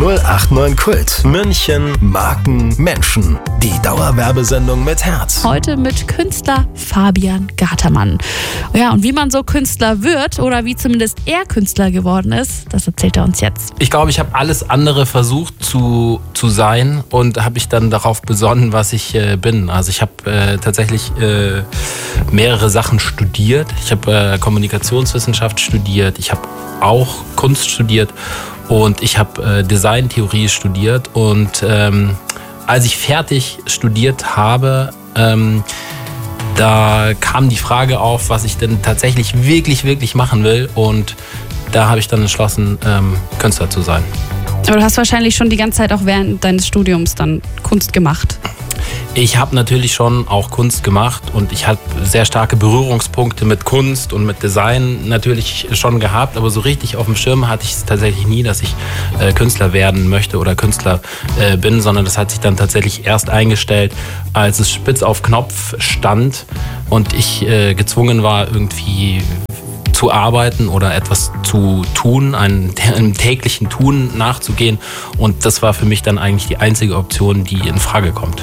089 Kult. München, Marken, Menschen. Die Dauerwerbesendung mit Herz. Heute mit Künstler Fabian Gatermann. Ja, und wie man so Künstler wird oder wie zumindest er Künstler geworden ist, das erzählt er uns jetzt. Ich glaube, ich habe alles andere versucht zu sein und habe mich dann darauf besonnen, was ich bin. Also ich habe tatsächlich mehrere Sachen studiert. Ich habe Kommunikationswissenschaft studiert, ich habe auch Kunst studiert und ich habe Designtheorie studiert. Und als ich fertig studiert habe, da kam die Frage auf, was ich denn tatsächlich wirklich machen will. Und da habe ich dann entschlossen, Künstler zu sein. Aber du hast wahrscheinlich schon die ganze Zeit auch während deines Studiums dann Kunst gemacht. Ich habe natürlich schon auch Kunst gemacht und ich habe sehr starke Berührungspunkte mit Kunst und mit Design natürlich schon gehabt, aber so richtig auf dem Schirm hatte ich es tatsächlich nie, dass ich Künstler werden möchte oder Künstler bin, sondern das hat sich dann tatsächlich erst eingestellt, als es spitz auf Knopf stand und ich gezwungen war, irgendwie zu arbeiten oder etwas zu tun, einem täglichen Tun nachzugehen, und das war für mich dann eigentlich die einzige Option, die in Frage kommt.